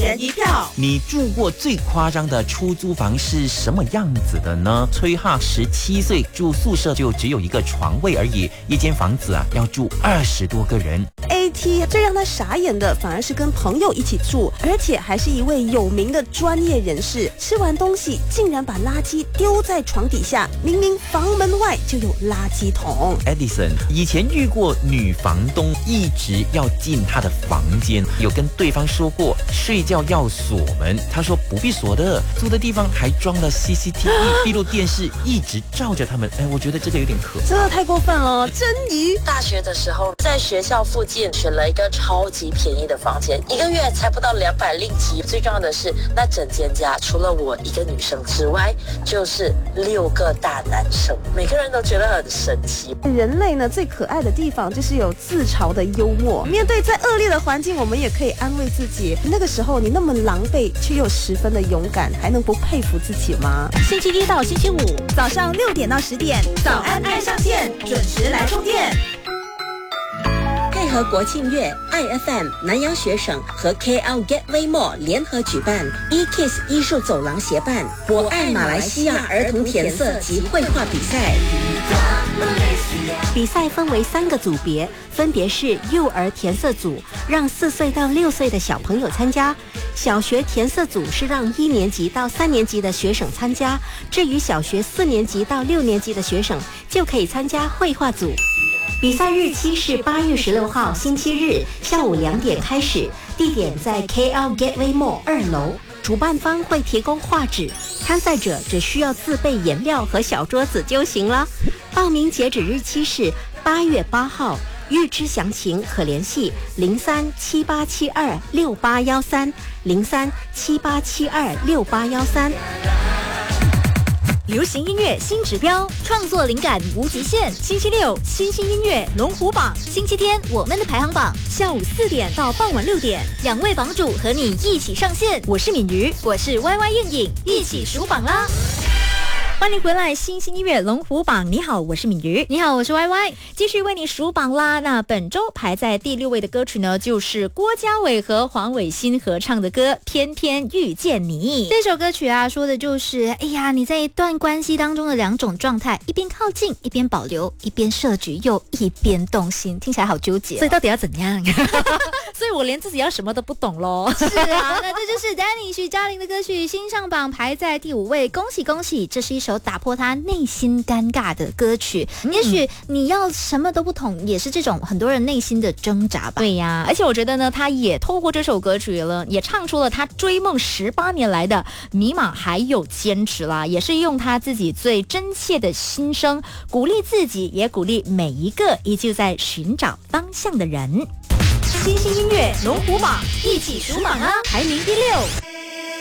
人一票。 你住过最夸张的出租房是什么样子的呢？崔哈17岁住宿舍就只有一个床位而已，一间房子要住20多个人。 AT 最让他傻眼的反而是跟朋友一起住，而且还是一位有名的专业人士。吃完东西竟然把垃圾丢在床底下，明明房门外就有垃圾桶。 Edison 以前遇过女房东一直要进她的房间，有跟对方说过睡觉要锁门，他说不必锁的，住的地方还装了 CCTV 闭路电视，一直照着他们。我觉得这个有点可怕， 真的太过分了。珍妮大学的时候在学校附近选了一个超级便宜的房间，一个月才不到200令吉。最重要的是，那整间家除了我一个女生之外，就是6个大男生，每个人都觉得很神奇。 人类呢最可爱的地方就是有自嘲的幽默。面对再恶劣的环境，我们也可以安慰自己，那个时候你那么狼狈却又十分的勇敢，还能不佩服自己吗？ 星期一到星期五早上6点到10点，早安爱上线，准时来充电。 配合国庆月 ，IFM 南洋学省和 KL Gateway Mall 联合举办 eKids 艺术走廊协办我爱马来西亚儿童填色及绘画比赛。 比赛分为3个组别，分别是幼儿填色组，让4岁到6岁的小朋友参加；小学填色组是让1年级到3年级的学生参加；至于小学4年级到6年级的学生，就可以参加绘画组。比赛日期是8月16号星期日下午2点开始，地点在 KL Gateway Mall 2楼。主办方会提供画纸，参赛者只需要自备颜料和小桌子就行了。报名截止日期是8月8号，预知详情可联系0378726813 0378726813。 流行音乐新指标，创作灵感无极限。星期六新兴音乐龙虎榜，星期天我们的排行榜，下午4点到傍晚6点，2位榜主和你一起上线。我是敏瑜，我是 YY 应颖，一起数榜啦！欢迎回来，新兴音乐龙虎榜。你好，我是敏瑜。 你好，我是 YY， 继续为你数榜啦。那本周排在第6位的歌曲呢，就是郭嘉伟和黄伟欣合唱的歌《偏偏遇见你》。 这首歌曲啊，说的就是你在一段关系当中的2种状态，一边靠近，一边保留，一边设局，又一边动心，听起来好纠结所以到底要怎样？所以我连自己要什么都不懂咯。 是啊，那这就是 Danny 徐佳玲的歌曲，新上榜排在第5位，恭喜恭喜！这是一首打破他内心尴尬的歌曲。也许你要什么都不懂，也是这种很多人内心的挣扎吧。 对呀，而且我觉得呢，他也透过这首歌曲了，也唱出了他追梦18年来的迷茫还有坚持啦，也是用他自己最真切的心声鼓励自己，也鼓励每一个依旧在寻找方向的人。 新兴音乐龙虎榜，一起数榜啊！排名第6。